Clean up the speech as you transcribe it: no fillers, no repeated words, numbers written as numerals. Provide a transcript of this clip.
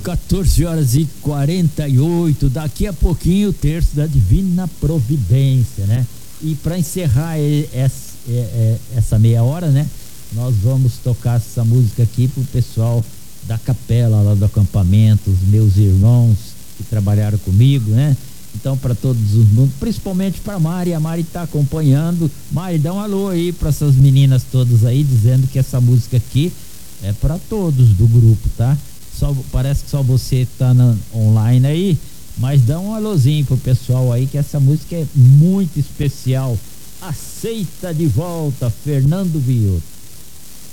14 horas e 48, daqui a pouquinho o terço da Divina Providência, né? E para encerrar essa meia hora, né? Nós vamos tocar essa música aqui pro pessoal da capela lá do acampamento, os meus irmãos que trabalharam comigo, né? Então, para todos os mundos, principalmente para a Mari tá acompanhando. Mari, dá um alô aí para essas meninas todas aí, dizendo que essa música aqui é para todos do grupo, tá? Parece que só você tá online aí, mas dá um alôzinho pro pessoal aí, que essa música é muito especial. Aceita de volta, Fernando Vioto.